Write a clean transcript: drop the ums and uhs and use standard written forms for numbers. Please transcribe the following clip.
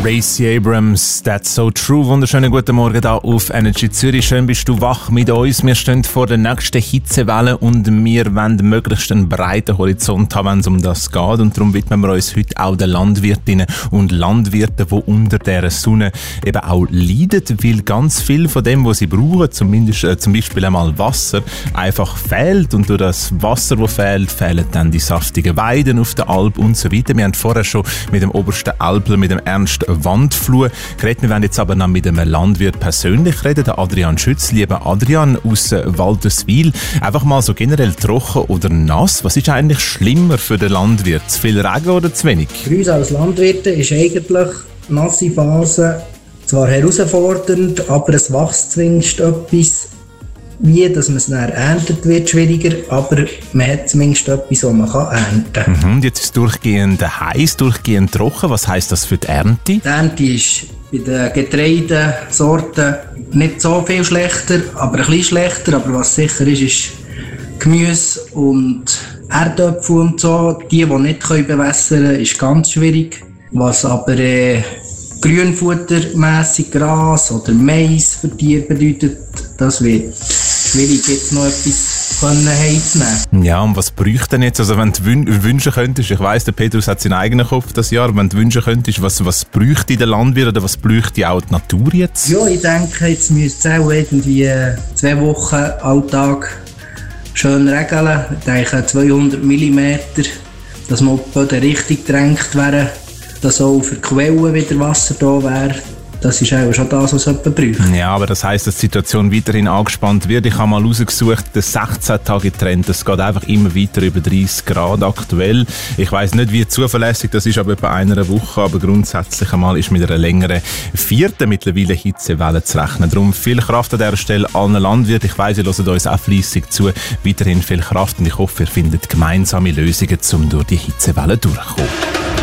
Stacey Abrams, That's So True. Wunderschönen guten Morgen da auf Energy Zürich. Schön bist du wach mit uns. Wir stehen vor der nächsten Hitzewelle und wir wollen möglichst einen breiten Horizont haben, wenn es um das geht. Und darum widmen wir uns heute auch den Landwirtinnen und Landwirten, die unter dieser Sonne eben auch leiden, weil ganz viel von dem, was sie brauchen, zumindest zum Beispiel einmal Wasser, einfach fehlt. Und durch das Wasser, das fehlt, fehlen dann die saftigen Weiden auf der Alp und so weiter. Wir haben vorher schon mit dem obersten Alpler, mit dem Ernst Wandfluh geredet. Wir werden jetzt aber noch mit einem Landwirt persönlich reden, der Adrian Schütz. Lieber Adrian aus Walterswil, einfach mal so generell trocken oder nass. Was ist eigentlich schlimmer für den Landwirt? Zu viel Regen oder zu wenig? Für uns als Landwirte ist eigentlich nasse Phase zwar herausfordernd, aber es wächst zwingend etwas. Wie, dass man es dann erntet, wird schwieriger, aber man hat zumindest etwas, was man ernten kann. Jetzt ist es durchgehend heiß, durchgehend trocken. Was heisst das für die Ernte? Die Ernte ist bei den Getreidesorten nicht so viel schlechter, aber ein bisschen schlechter. Aber was sicher ist, ist Gemüse und Erdäpfel und so. Die nicht bewässern können, ist ganz schwierig. Was aber grünfuttermässig Gras oder Mais für Tiere bedeutet, das wird schwierig, jetzt noch etwas heimzunehmen. Ja, und was bräuchte denn jetzt? Also wenn du wünschen könntest, ich weiss, der Petrus hat seinen eigenen Kopf das Jahr, wenn du wünschen könntest, was bräuchte der Landwirt oder was bräuchte auch die Natur jetzt? Ja, ich denke, jetzt müsste es auch irgendwie 2 Wochen Alltag schön regeln. Ich denke 200 mm, dass man auf die Richtung gedrängt wäre, dass auch für die Quellen wieder Wasser da wäre. Das ist auch schon das, was jemand braucht. Ja, aber das heisst, dass die Situation weiterhin angespannt wird. Ich habe mal rausgesucht, der 16-Tage-Trend, das geht einfach immer weiter über 30 Grad aktuell. Ich weiss nicht, wie zuverlässig das ist, aber etwa einer Woche, aber grundsätzlich einmal ist mit einer längeren 4. mittlerweile Hitzewelle zu rechnen. Darum viel Kraft an dieser Stelle allen Landwirten. Ich weiss, ihr hört uns auch fleissig zu. Weiterhin viel Kraft und ich hoffe, ihr findet gemeinsame Lösungen, um durch die Hitzewelle durchzukommen.